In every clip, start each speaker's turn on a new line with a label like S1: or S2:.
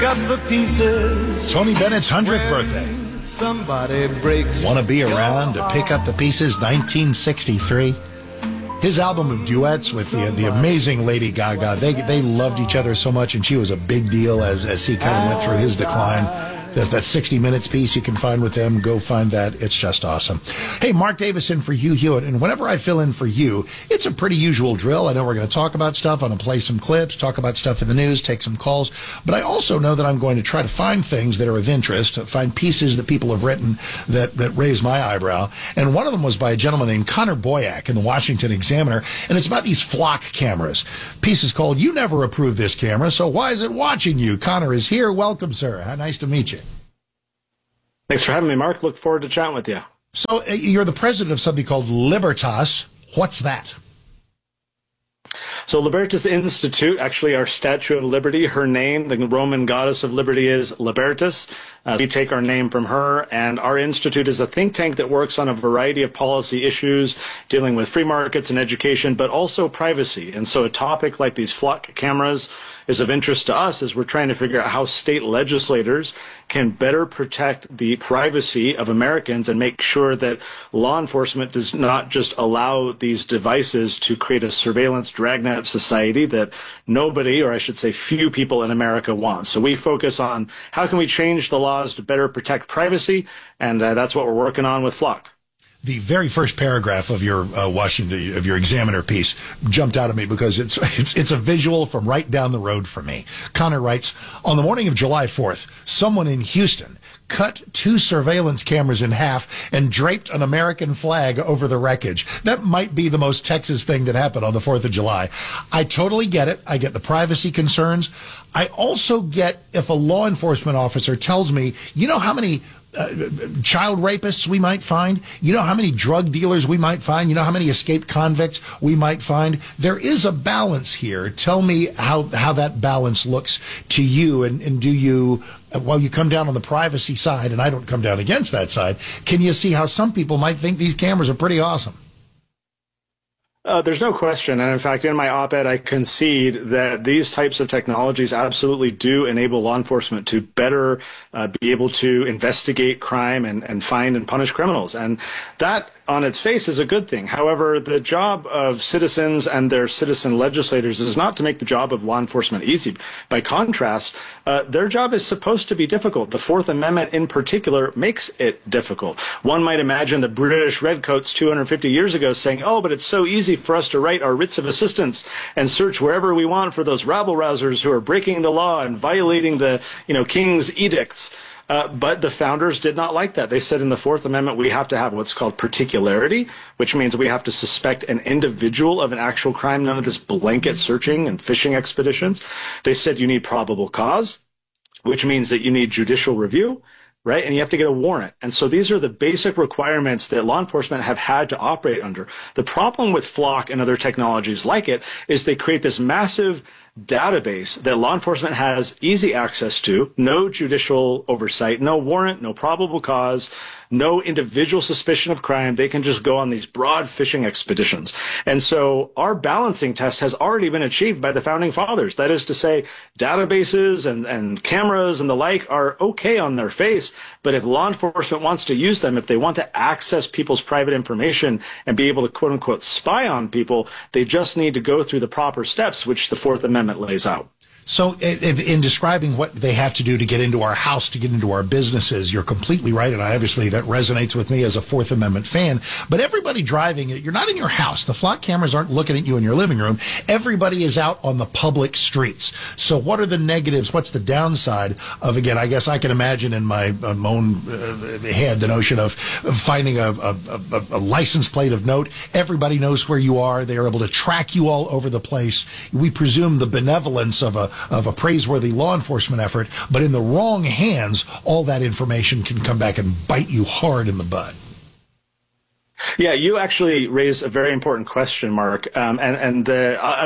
S1: Got the pieces.
S2: Tony Bennett's 100th birthday.
S1: Somebody breaks.
S2: Want to be around to pick up the pieces? 1963. His album of duets with the amazing Lady Gaga. They loved each other so much, and she was a big deal as he kind of went through his decline. That 60 Minutes piece you can find with them. Go find that. It's just awesome. Hey, Mark Davison for Hugh Hewitt. And whenever I fill in for you, it's a pretty usual drill. I know we're going to talk about stuff. I'm going to play some clips, talk about stuff in the news, take some calls. But I also know that I'm going to try to find things that are of interest, find pieces that people have written that raise my eyebrow. And one of them was by a gentleman named Connor Boyack in the Washington Examiner. And it's about these flock cameras. Piece is called, You Never Approved This Camera, so why is it watching you? Connor is here. Welcome, sir. Nice to meet you.
S3: Thanks for having me, Mark. Look forward to chatting with you.
S2: So you're the president of something called Libertas. What's that?
S3: So Libertas Institute, actually our Statue of Liberty, her name, the Roman goddess of liberty, is Libertas. We take our name from her, and our institute is a think tank that works on a variety of policy issues dealing with free markets and education, but also privacy. And so a topic like these flock cameras is of interest to us as we're trying to figure out how state legislators can better protect the privacy of Americans and make sure that law enforcement does not just allow these devices to create a surveillance dragnet society that nobody, or I should say few people in America want. So we focus on how can we change the laws to better protect privacy, and that's what we're working on with Flock.
S2: The very first paragraph of your Examiner piece jumped out at me because it's a visual from right down the road for me. Connor writes, on the morning of July 4th, someone in Houston cut 2 surveillance cameras in half and draped an American flag over the wreckage. That might be the most Texas thing that happened on the 4th of July. I totally get it. I get the privacy concerns. I also get if a law enforcement officer tells me, you know how many child rapists we might find? You know how many drug dealers we might find? You know how many escaped convicts we might find? There is a balance here. Tell me how that balance looks to you, and do you, while you come down on the privacy side, and I don't come down against that side, can you see how some people might think these cameras are pretty awesome?
S3: There's no question. And in fact, in my op-ed, I concede that these types of technologies absolutely do enable law enforcement to better be able to investigate crime and find and punish criminals. And that on its face is a good thing. However, the job of citizens and their citizen legislators is not to make the job of law enforcement easy. By contrast, their job is supposed to be difficult. The Fourth Amendment in particular makes it difficult. One might imagine the British redcoats 250 years ago saying, oh, but it's so easy for us to write our writs of assistance and search wherever we want for those rabble-rousers who are breaking the law and violating the, king's edicts. But the founders did not like that. They said in the Fourth Amendment we have to have what's called particularity, which means we have to suspect an individual of an actual crime, none of this blanket searching and fishing expeditions. They said you need probable cause, which means that you need judicial review, right? And you have to get a warrant. And so these are the basic requirements that law enforcement have had to operate under. The problem with Flock and other technologies like it is they create this massive database that law enforcement has easy access to, no judicial oversight, no warrant, no probable cause, no individual suspicion of crime. They can just go on these broad fishing expeditions. And so our balancing test has already been achieved by the founding fathers. That is to say, databases and cameras and the like are okay on their face, but if law enforcement wants to use them, if they want to access people's private information and be able to quote unquote spy on people, they just need to go through the proper steps, which the Fourth Amendment lays out.
S2: So in describing what they have to do to get into our house, to get into our businesses, you're completely right. And obviously that resonates with me as a Fourth Amendment fan. But everybody driving it, you're not in your house. The flock cameras aren't looking at you in your living room. Everybody is out on the public streets. So what are the negatives? What's the downside of, again, I guess I can imagine in my own head the notion of finding a license plate of note. Everybody knows where you are. They are able to track you all over the place. We presume the benevolence of a praiseworthy law enforcement effort, but in the wrong hands, all that information can come back and bite you hard in the butt.
S3: Yeah, you actually raise a very important question, Mark. I might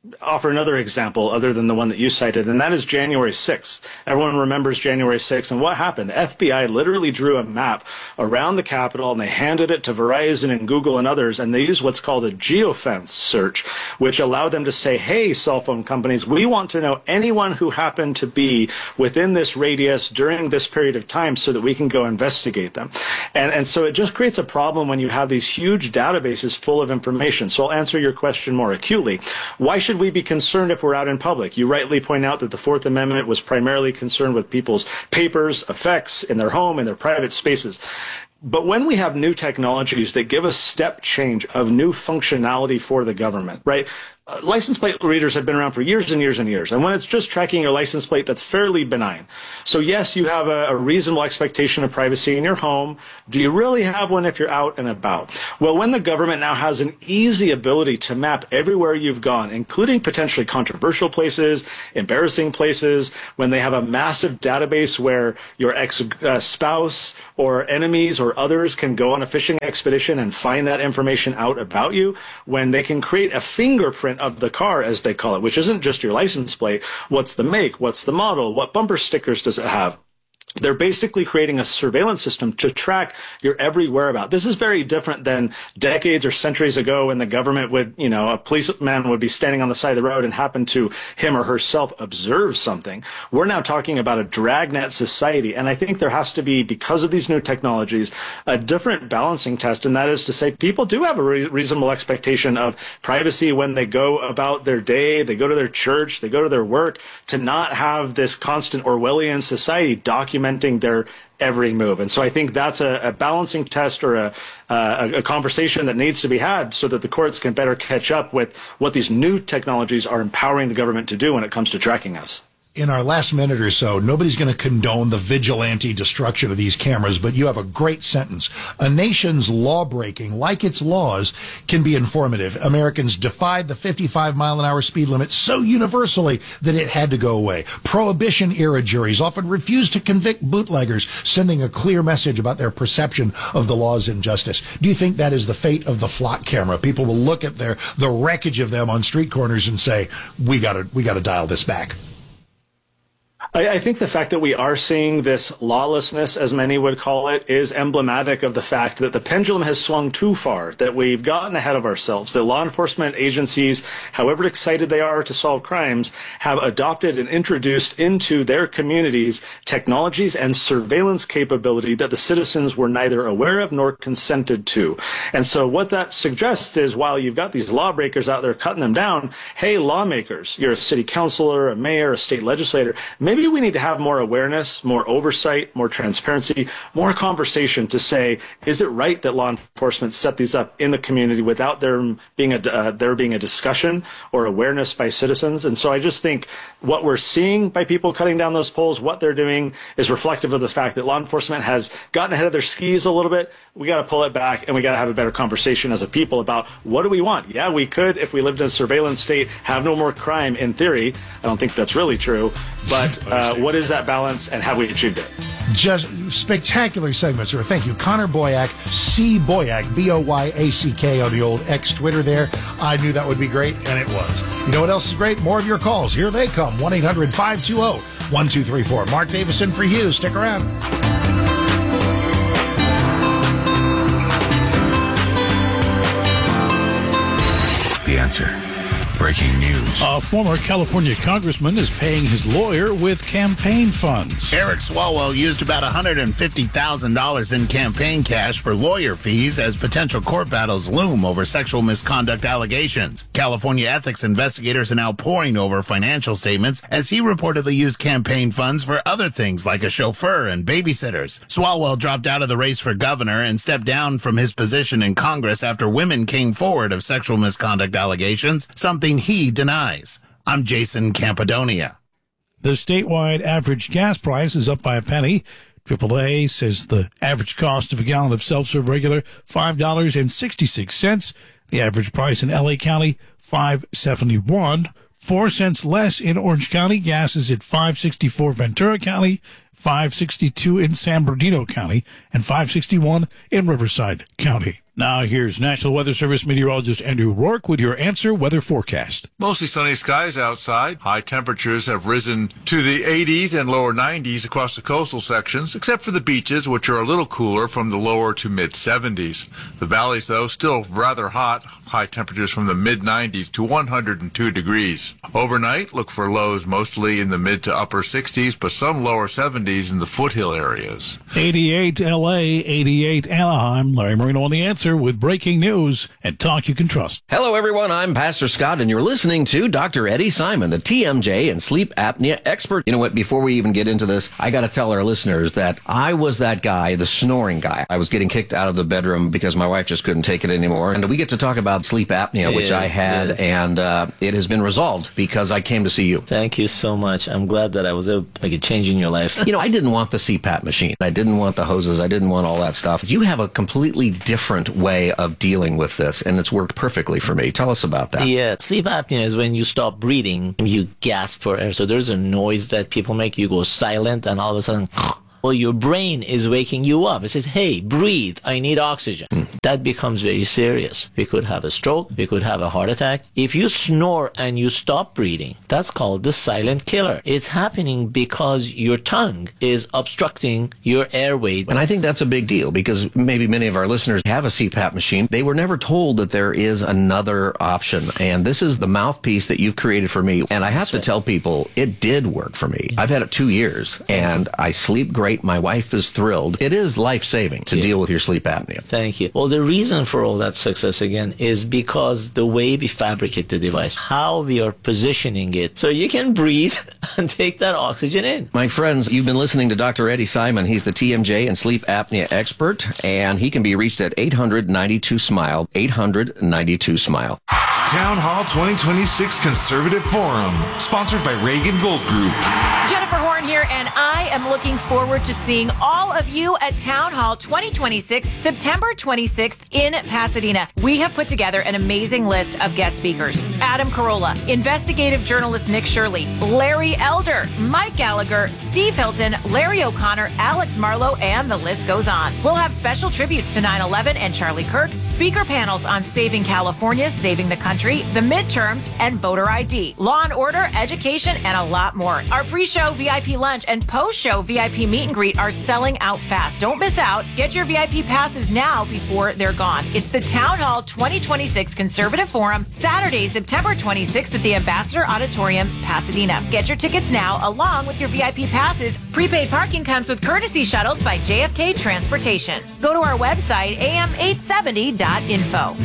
S3: offer another example other than the one that you cited, and that is January 6th. Everyone remembers January 6th, and what happened? The FBI literally drew a map around the Capitol, and they handed it to Verizon and Google and others, and they used what's called a geofence search, which allowed them to say, hey, cell phone companies, we want to know anyone who happened to be within this radius during this period of time so that we can go investigate them. And so it just creates a problem when you have these huge databases full of information. So I'll answer your question more acutely. Why should we be concerned if we're out in public? You rightly point out that the Fourth Amendment was primarily concerned with people's papers, effects in their home, in their private spaces. But when we have new technologies that give us step change of new functionality for the government, right? License plate readers have been around for years and years and years. And when it's just tracking your license plate, that's fairly benign. So yes, you have a reasonable expectation of privacy in your home. Do you really have one if you're out and about? Well, when the government now has an easy ability to map everywhere you've gone, including potentially controversial places, embarrassing places, when they have a massive database where your ex-spouse or enemies or others can go on a fishing expedition and find that information out about you, when they can create a fingerprint of the car, as they call it, which isn't just your license plate. What's the make? What's the model? What bumper stickers does it have? They're basically creating a surveillance system to track your every whereabout. This is very different than decades or centuries ago when the government would, a policeman would be standing on the side of the road and happen to him or herself observe something. We're now talking about a dragnet society. And I think there has to be, because of these new technologies, a different balancing test. And that is to say, people do have a reasonable expectation of privacy when they go about their day, they go to their church, they go to their work, to not have this constant Orwellian society documenting their every move. And so I think that's a balancing test or a conversation that needs to be had so that the courts can better catch up with what these new technologies are empowering the government to do when it comes to tracking us.
S2: In our last minute or so, nobody's going to condone the vigilante destruction of these cameras, but you have a great sentence. A nation's law-breaking, like its laws, can be informative. Americans defied the 55-mile-an-hour speed limit so universally that it had to go away. Prohibition-era juries often refused to convict bootleggers, sending a clear message about their perception of the law's injustice. Do you think that is the fate of the flock camera? People will look at the wreckage of them on street corners and say, we got to dial this back.
S3: I think the fact that we are seeing this lawlessness, as many would call it, is emblematic of the fact that the pendulum has swung too far, that we've gotten ahead of ourselves, that law enforcement agencies, however excited they are to solve crimes, have adopted and introduced into their communities technologies and surveillance capability that the citizens were neither aware of nor consented to. And so what that suggests is, while you've got these lawbreakers out there cutting them down, hey, lawmakers, you're a city councilor, a mayor, a state legislator, maybe we need to have more awareness, more oversight, more transparency, more conversation to say, is it right that law enforcement set these up in the community without there being a discussion or awareness by citizens? And so I just think what we're seeing by people cutting down those poles, what they're doing is reflective of the fact that law enforcement has gotten ahead of their skis a little bit. We got to pull it back, and we got to have a better conversation as a people about what do we want. Yeah, we could, if we lived in a surveillance state, have no more crime in theory. I don't think that's really true. But what is that balance, and have we achieved it?
S2: Just spectacular segment, sir. Thank you. Connor Boyack, C. Boyack, B-O-Y-A-C-K on the old X Twitter there. I knew that would be great, and it was. You know what else is great? More of your calls. Here they come. 1-800-520-1234. Mark Davison for you. Stick around.
S4: The Answer. Breaking news.
S5: A former California congressman is paying his lawyer with campaign funds.
S6: Eric Swalwell used about $150,000 in campaign cash for lawyer fees as potential court battles loom over sexual misconduct allegations. California ethics investigators are now poring over financial statements as he reportedly used campaign funds for other things like a chauffeur and babysitters. Swalwell dropped out of the race for governor and stepped down from his position in Congress after women came forward of sexual misconduct allegations, something he denies. I'm Jason Campodonia.
S5: The statewide average gas price is up by a penny. AAA says the average cost of a gallon of self-serve regular, $5.66. The average price in L.A. County, $5.71. 4 cents less in Orange County. Gas is at $5.64. Ventura County, 562 in San Bernardino County, and 561 in Riverside County. Now here's National Weather Service meteorologist Andrew Rourke with your Answer Weather Forecast.
S7: Mostly sunny skies outside. High temperatures have risen to the 80s and lower 90s across the coastal sections, except for the beaches, which are a little cooler from the lower to mid-70s. The valleys, though, still rather hot. High temperatures from the mid-90s to 102 degrees. Overnight, look for lows mostly in the mid to upper 60s, but some lower 70s in the foothill areas.
S5: 88 L.A., 88 Anaheim. Larry Marino on The Answer with breaking news and talk you can trust.
S8: Hello, everyone. I'm Pastor Scott, and you're listening to Dr. Eddie Simon, the TMJ and sleep apnea expert. You know what? Before we even get into this, I got to tell our listeners that I was that guy, the snoring guy. I was getting kicked out of the bedroom because my wife just couldn't take it anymore. And we get to talk about sleep apnea, which I had, and it has been resolved because I came to see you.
S9: Thank you so much. I'm glad that I was able to make a change in your life.
S8: You know, I didn't want the CPAP machine. I didn't want the hoses. I didn't want all that stuff. You have a completely different way of dealing with this, and it's worked perfectly for me. Tell us about that.
S9: Yeah, sleep apnea is when you stop breathing, you gasp for air. So there's a noise that people make. You go silent, and all of a sudden, well, your brain is waking you up. It says, hey, breathe. I need oxygen. That becomes very serious. We could have a stroke. We could have a heart attack. If you snore and you stop breathing, that's called the silent killer. It's happening because your tongue is obstructing your airway.
S8: And I think that's a big deal because maybe many of our listeners have a CPAP machine. They were never told that there is another option. And this is the mouthpiece that you've created for me. And I have to tell people, it did work for me. I've had it 2 years, and I sleep great. My wife is thrilled. It is life-saving to deal with your sleep apnea.
S9: Thank you. Well, the reason for all that success, again, is because the way we fabricate the device, how we are positioning it, so you can breathe and take that oxygen in.
S8: My friends, you've been listening to Dr. Eddie Simon. He's the TMJ and sleep apnea expert, and he can be reached at 800-92-SMILE, 800-92-SMILE.
S1: Town Hall 2026 Conservative Forum, sponsored by Reagan Gold Group.
S10: Jennifer Horn here, and I am looking forward to seeing all of you at Town Hall 2026, September 26th in Pasadena. We have put together an amazing list of guest speakers. Adam Carolla, investigative journalist Nick Shirley, Larry Elder, Mike Gallagher, Steve Hilton, Larry O'Connor, Alex Marlowe, and the list goes on. We'll have special tributes to 9/11 and Charlie Kirk, speaker panels on saving California, saving the country, the midterms, and voter ID, law and order, education, and a lot more. Our pre-show VIP lunch and post-show VIP meet and greet are selling out fast. Don't miss out. Get your VIP passes now before they're gone. It's the Town Hall 2026 Conservative Forum, Saturday, September 26th at the Ambassador Auditorium, Pasadena. Get your tickets now along with your VIP passes. Prepaid parking comes with courtesy shuttles by JFK Transportation. Go to our website, am870.info.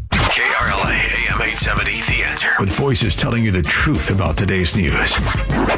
S4: KRLA AM 870, The Answer. With voices telling you the truth about today's news.